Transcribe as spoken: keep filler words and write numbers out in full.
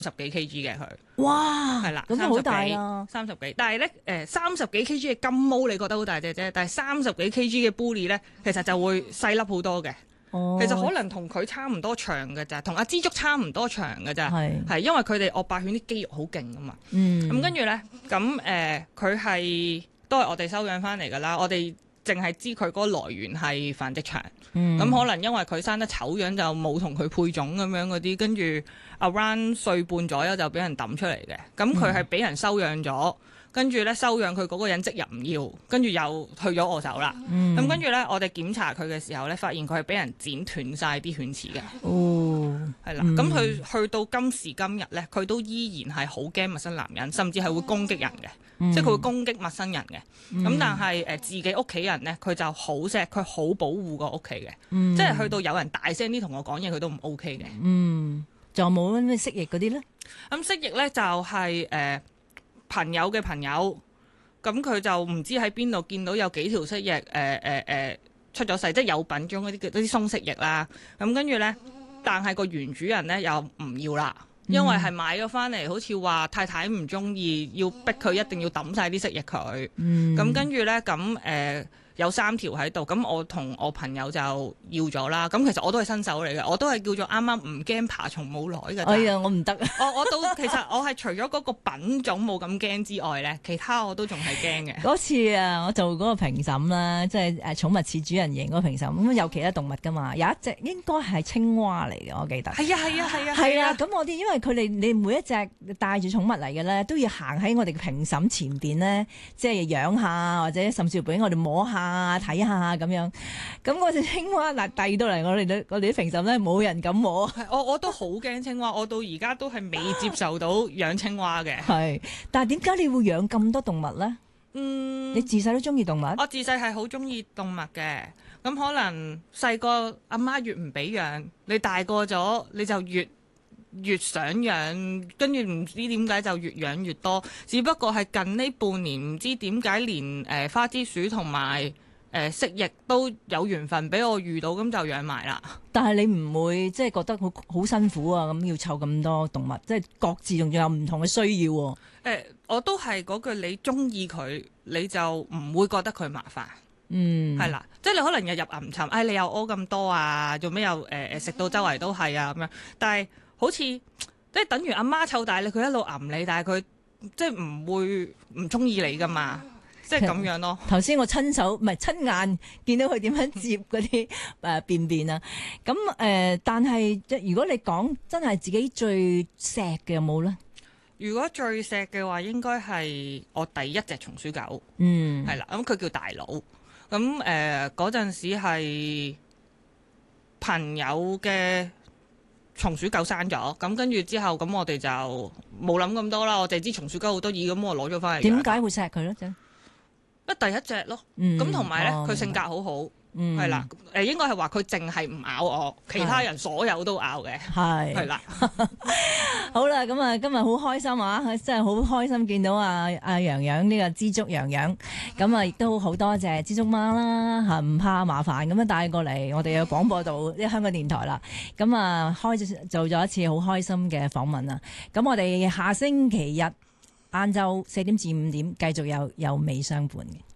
十幾 K G 嘅佢。 哇， 係啦， 咁好大啊！ 三十幾，但係咧誒三十幾 K G 嘅金毛你覺得好大隻啫，但係三十幾 K G 嘅 bully 咧，其實就會細粒好多嘅。 哦， 其實可能同佢差唔多長嘅咋，同阿枝竹差唔多長嘅咋， 係係因為佢哋惡霸犬啲肌肉好勁啊嘛。 嗯， 咁跟住咧，咁誒佢係都係我哋收養翻嚟㗎啦，我哋淨係知佢嗰個來源係繁殖場。咁、 嗯、 可能因為佢生得醜樣就冇同佢配種咁樣嗰啲，跟住 around 歲半左右就俾人抌出嚟嘅。咁佢係俾人收養咗，跟住咧收養佢嗰個人即日唔要，跟住又去咗我手啦。咁跟住咧，我哋檢查佢嘅時候咧，發現佢係俾人剪斷晒啲犬齒嘅。 哦， 係啦，咁佢、嗯、去到今時今日咧，佢都依然係好驚陌生男人，甚至係會攻擊人嘅。嗯、即係佢會攻擊陌生人嘅，咁、嗯、但係誒、呃、自己屋企人咧，佢就好錫，佢好保護個屋企嘅，嗯、即係去到有人大聲啲同我講嘢，佢都唔 OK 嘅。 嗯，仲有冇咩蜥蜴嗰啲咧？ 咁蜥蜴咧就係、是、誒、呃、朋友嘅朋友，咁佢就唔知喺邊度見到有幾條蜥蜴誒誒誒出咗世，即係有品種嗰啲嗰啲鬆蜥蜴啦。咁跟住咧，但係個原主人咧又唔要啦。因為係買咗翻嚟，好似話太太唔中意，要逼佢一定要抌晒啲蜥蜴佢。嗯，咁跟住呢，咁誒、呃、有三條喺度，咁我同我朋友就要咗啦。咁其實我都係新手嚟嘅，我都係叫做啱啱唔驚爬蟲冇耐嘅。 哎呀，我唔得啊！ 我我都其實我係除咗嗰個品種冇咁驚之外呢，其他我都仲係驚嘅。 嗰次啊，我做嗰個評審啦，即係誒寵物似主人型嗰個評審，咁有其他動物噶嘛，有一隻應該係青蛙嚟嘅，我記得。係啊係啊係啊係啊！咁我啲因為佢哋你每一隻帶住寵物嚟嘅咧，都要行喺我哋嘅評審前邊咧，即係養下或者甚至乎俾我哋摸下睇下咁樣。咁嗰隻青蛙嗱遞到嚟，我哋我哋啲評審咧冇人敢摸。 我我都好驚青蛙，我到而家都係未接受到養青蛙嘅。 係，但係點解你會養咁多動物咧？ 嗯， 你自細都中意動物？我自細係好中意動物嘅，咁可能細個阿媽越唔俾養，你大個咗你就越越想養，跟住唔知點解就越養越多。只不過係近呢半年唔知點解連誒、呃、花枝鼠同埋誒蜥蜴都有緣分俾我遇到，咁就養埋啦。 但係你唔會即係覺得好好辛苦啊？咁要湊咁多動物，即係各自仲有唔同嘅需要、啊。誒、 呃，我都係嗰句，你中意佢，你就唔會覺得佢麻煩。 嗯， 係啦，即係你可能日入吟沉，哎，你又屙咁多啊，做咩又誒誒食到周圍都係啊咁樣。但係好似即係等於阿媽湊大你，佢一路吟你，但係佢即係唔會唔中意你噶嘛。即係咁樣咯。 頭先我親手唔係親眼見到佢點樣接嗰啲誒便便啊。咁誒、呃，但係即如果你講真係自己最錫嘅有冇咧？ 如果最錫嘅話，應該係我第一隻松鼠狗。 嗯， 係啦，咁佢叫大佬。咁誒嗰陣時係朋友嘅松鼠狗生咗，咁跟住之後咁我哋就冇諗咁多啦。我哋知松鼠狗好多嘢，咁我攞咗翻嚟。 點解會錫佢咧？ 一第一隻咯，咁同埋咧，佢性格好好，係啦、嗯，誒應該係話佢淨係唔咬我，其他人所有都咬嘅，係係啦。 好啦，咁啊，今日好開心啊，真係好開心見到啊啊洋洋呢個枝竹洋洋，咁啊亦都好多謝枝竹媽啦嚇，唔怕麻煩咁樣帶過嚟我哋嘅廣播道，即係香港電台啦。咁啊開咗做咗一次好開心嘅訪問啊。咁我哋下星期日晏晝四點至五點繼續有有美相伴嘅。